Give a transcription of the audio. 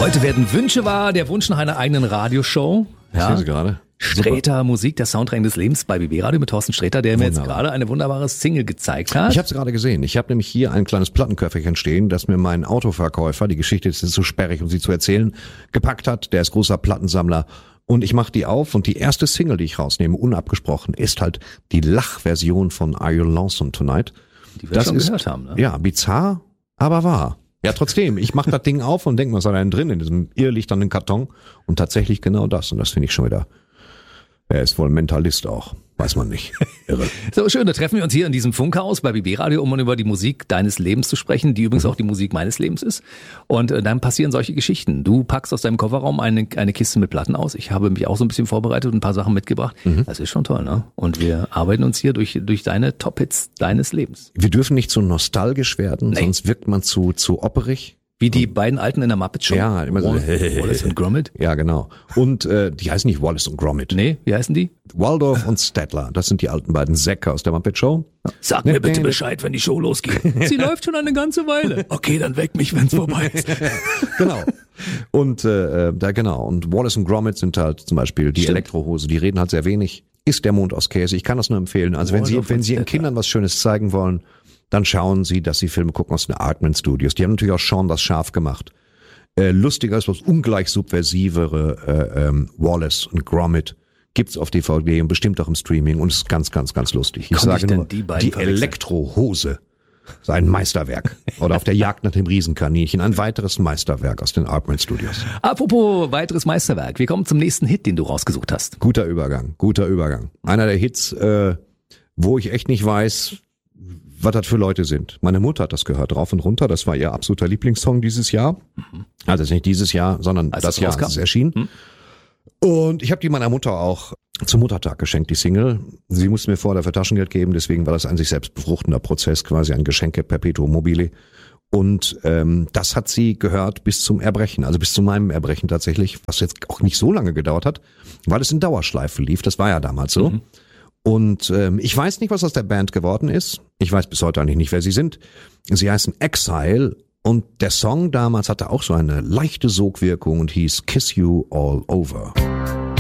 Heute werden Wünsche wahr, der Wunsch nach einer eigenen Radioshow. Ja. Ich sehe gerade. Sträter Musik, der Soundtrack des Lebens bei BB Radio mit Thorsten Sträter, der mir jetzt gerade eine wunderbare Single gezeigt hat. Ich habe es gerade gesehen. Ich habe nämlich hier ein kleines Plattenköfferchen stehen, das mir mein Autoverkäufer, die Geschichte ist zu sperrig, um sie zu erzählen, gepackt hat. Der ist großer Plattensammler. Und ich mache die auf und die erste Single, die ich rausnehme, unabgesprochen, ist halt die Lachversion von Are You Lonesome Tonight? Die wir schon gehört haben, ne? Ja, bizarr, aber wahr. Ja, trotzdem, ich mache das Ding auf und denke, was ist da denn drin in diesem irrlichternden Karton? Und tatsächlich genau das. Und das finde ich schon wieder, er ist wohl Mentalist auch. Weiß man nicht. Irre. So schön, da treffen wir uns hier in diesem Funkhaus bei BB Radio, um über die Musik deines Lebens zu sprechen, die übrigens auch die Musik meines Lebens ist. Und dann passieren solche Geschichten. Du packst aus deinem Kofferraum eine Kiste mit Platten aus. Ich habe mich auch so ein bisschen vorbereitet und ein paar Sachen mitgebracht. Das ist schon toll, ne? Und wir arbeiten uns hier durch deine Top-Hits deines Lebens. Wir dürfen nicht zu nostalgisch werden, sonst wirkt man zu opperig. Wie die beiden Alten in der Muppet Show. Ja, immer so. Wallace und Gromit. Ja, genau. Und die heißen nicht Wallace und Gromit. Nee, wie heißen die? Waldorf und Statler. Das sind die alten beiden Säcke aus der Muppet Show. Sag mir bitte Bescheid, wenn die Show losgeht. Sie läuft schon eine ganze Weile. Okay, dann weck mich, wenn's vorbei ist. Genau. Und Und Wallace und Gromit sind halt zum Beispiel die Elektrohose. Die reden halt sehr wenig. Ist der Mond aus Käse. Ich kann das nur empfehlen. Also wenn Sie Ihren Kindern was Schönes zeigen wollen, dann schauen Sie, dass Sie Filme gucken aus den Aardman Studios. Die haben natürlich auch Shaun das Schaf gemacht. Lustiger ist was ungleich subversivere Wallace und Gromit gibt's auf DVD und bestimmt auch im Streaming und ist ganz, ganz, ganz lustig. Ich sage nur, die Elektrohose ist ein Meisterwerk. Oder Auf der Jagd nach dem Riesenkaninchen, ein weiteres Meisterwerk aus den Aardman Studios. Apropos weiteres Meisterwerk, wir kommen zum nächsten Hit, den du rausgesucht hast. Guter Übergang. Einer der Hits, wo ich echt nicht weiß, was das für Leute sind. Meine Mutter hat das gehört, rauf und runter. Das war ihr absoluter Lieblingssong dieses Jahr. Also nicht dieses Jahr, sondern das Jahr, als es erschien. Und ich habe die meiner Mutter auch zum Muttertag geschenkt, die Single. Sie musste mir vorher dafür Taschengeld geben, deswegen war das ein sich selbst befruchtender Prozess, quasi ein Geschenke perpetuum mobile. Und das hat sie gehört bis zum Erbrechen, also bis zu meinem Erbrechen tatsächlich, was jetzt auch nicht so lange gedauert hat, weil es in Dauerschleife lief. Das war ja damals so. Und ich weiß nicht, was aus der Band geworden ist. Ich weiß bis heute eigentlich nicht, wer sie sind. Sie heißen Exile und der Song damals hatte auch so eine leichte Sogwirkung und hieß Kiss You All Over.